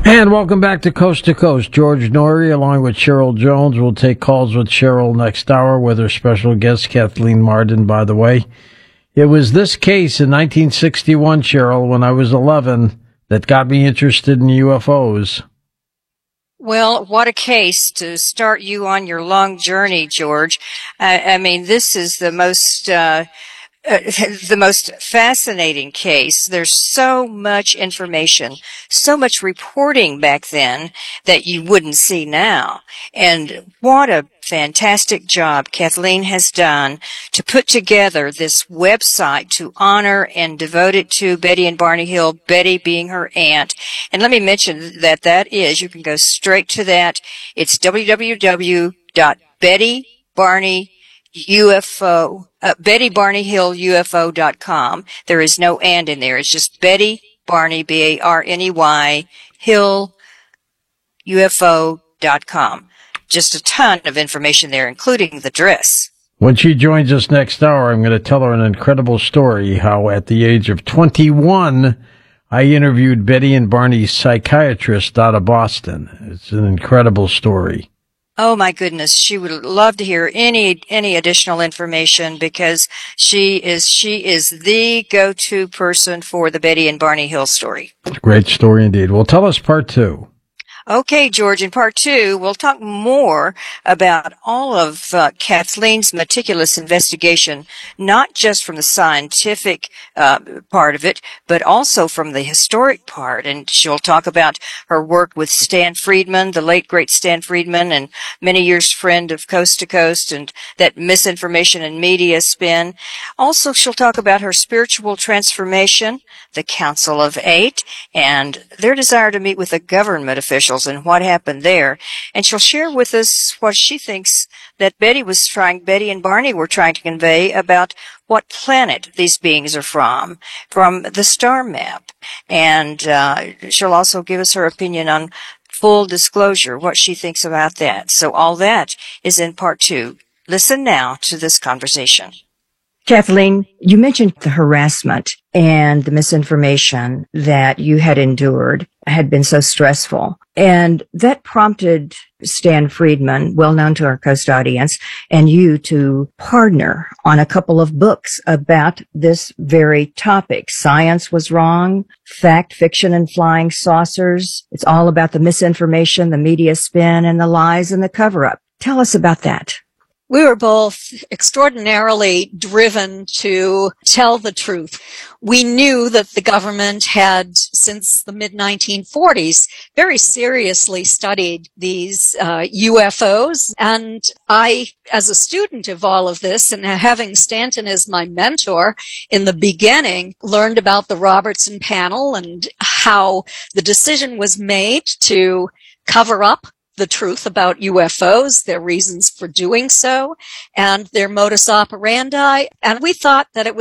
And welcome back to Coast. George Norrie, along with Cheryl Jones, will take calls with Cheryl next hour with her special guest, Kathleen Marden, by the way. It was this case in 1961, Cheryl, when I was 11, that got me interested in UFOs. Well, what a case to start you on your long journey, George. I mean, this is the most fascinating case. There's so much information, so much reporting back then that you wouldn't see now. And what a fantastic job Kathleen has done to put together this website to honor and devote it to Betty and Barney Hill, Betty being her aunt. And let me mention that you can go straight to that. It's BettyBarneyHillUFO.com. There is no and in there. It's just Betty Barney, Barney, Hill, UFO.com. Just a ton of information there, including the dress. When she joins us next hour, I'm going to tell her an incredible story, how at the age of 21, I interviewed Betty and Barney's psychiatrist out of Boston. It's an incredible story. Oh my goodness, she would love to hear any additional information because she is the go-to person for the Betty and Barney Hill story. It's a great story indeed. Well, tell us part two. Okay, George, in part two, we'll talk more about all of Kathleen's meticulous investigation, not just from the scientific part of it, but also from the historic part. And she'll talk about her work with Stan Friedman, the late, great Stan Friedman, and many years friend of Coast to Coast, and that misinformation and media spin. Also, she'll talk about her spiritual transformation, the Council of Eight, and their desire to meet with the government officials and what happened there. And she'll share with us what she thinks that Betty and Barney were trying to convey about what planet these beings are from the star map. And she'll also give us her opinion on full disclosure, what she thinks about that. So all that is in part two. Listen now to this conversation. Kathleen, you mentioned the harassment and the misinformation that you had endured had been so stressful. And that prompted Stan Friedman, well known to our Coast audience, and you to partner on a couple of books about this very topic. Science Was Wrong, Fact, Fiction, and Flying Saucers. It's all about the misinformation, the media spin, and the lies and the cover-up. Tell us about that. We were both extraordinarily driven to tell the truth. We knew that the government had, since the mid-1940s, very seriously studied these UFOs. And I, as a student of all of this, and having Stanton as my mentor in the beginning, learned about the Robertson panel and how the decision was made to cover up the truth about UFOs, their reasons for doing so, and their modus operandi. And we thought that it was